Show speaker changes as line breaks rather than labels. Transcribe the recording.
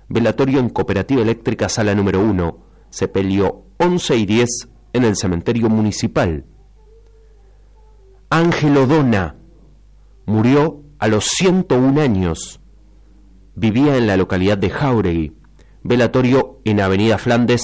velatorio en Cooperativa Eléctrica Sala número 1, sepelio 11 y 10 en el cementerio municipal. Ángelo Dona murió a los 101 años. Vivía en la localidad de Jáuregui. Velatorio en Avenida Flandes